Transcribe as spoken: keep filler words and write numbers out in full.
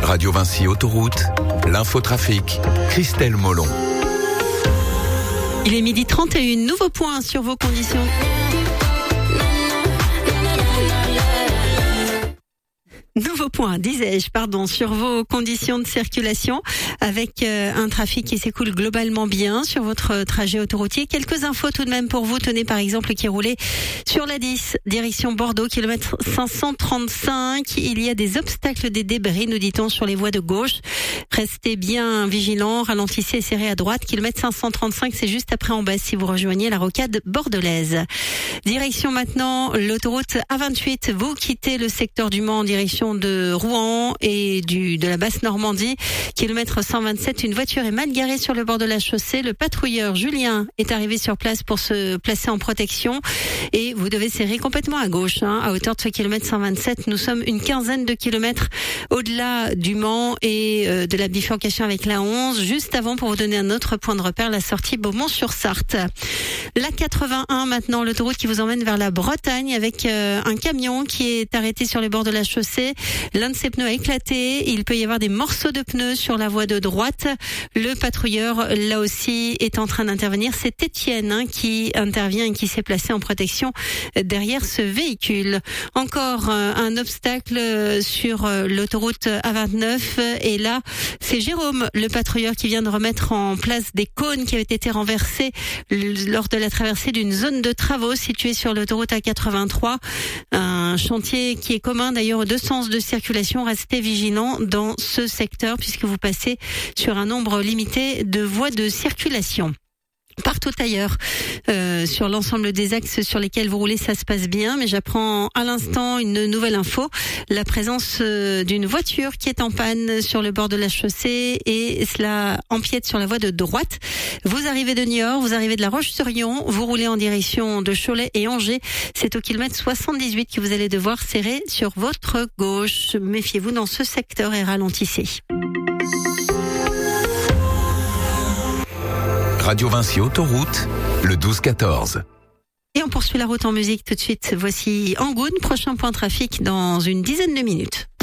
Radio Vinci Autoroute, l'infotrafic, Christelle Molon. Il est midi trente et un, nouveau point sur vos conditions. Nouveau point, disais-je, pardon, sur vos conditions de circulation avec euh, un trafic qui s'écoule globalement bien sur votre trajet autoroutier. Quelques infos tout de même pour vous. Tenez par exemple qui roulait sur la dix, direction Bordeaux, kilomètre cinq cent trente-cinq. Il y a des obstacles, des débris, nous dit-on, sur les voies de gauche. Restez bien vigilants, ralentissez et serrez à droite. Kilomètre cinq cent trente-cinq, c'est juste après en bas si vous rejoignez la rocade bordelaise. Direction maintenant l'autoroute A vingt-huit. Vous quittez le secteur du Mans en direction de Rouen et du de la Basse-Normandie. Kilomètre cent vingt-sept, une voiture est mal garée sur le bord de la chaussée. Le patrouilleur Julien est arrivé sur place pour se placer en protection et vous devez serrer complètement à gauche, hein, à hauteur de ce kilomètre cent vingt-sept. Nous sommes une quinzaine de kilomètres au-delà du Mans et euh, de la bifurcation avec la onze. Juste avant, pour vous donner un autre point de repère, la sortie Beaumont-sur-Sarthe. La quatre-vingt-un maintenant, l'autoroute qui vous emmène vers la Bretagne avec euh, un camion qui est arrêté sur le bord de la chaussée. L'un de ses pneus a éclaté. Il peut y avoir des morceaux de pneus sur la voie de droite. Le patrouilleur, là aussi, est en train d'intervenir. C'est Étienne hein, qui intervient et qui s'est placé en protection derrière ce véhicule. Encore euh, un obstacle sur euh, l'autoroute A vingt-neuf. Et là, c'est Jérôme, le patrouilleur, qui vient de remettre en place des cônes qui avaient été renversés lors de la traversée d'une zone de travaux située sur l'autoroute A quatre-vingt-trois. Un chantier qui est commun d'ailleurs aux deux sens de circulation. Restez vigilants dans ce secteur puisque vous passez sur un nombre limité de voies de circulation. Partout ailleurs, euh, sur l'ensemble des axes sur lesquels vous roulez, ça se passe bien. Mais j'apprends à l'instant une nouvelle info. La présence euh, d'une voiture qui est en panne sur le bord de la chaussée et cela empiète sur la voie de droite. Vous arrivez de Niort, vous arrivez de La Roche-sur-Yon, vous roulez en direction de Cholet et Angers. C'est au kilomètre soixante-dix-huit que vous allez devoir serrer sur votre gauche. Méfiez-vous dans ce secteur et ralentissez. Radio Vinci Autoroute, le douze quatorze. Et on poursuit la route en musique tout de suite. Voici Angoune, prochain point trafic dans une dizaine de minutes.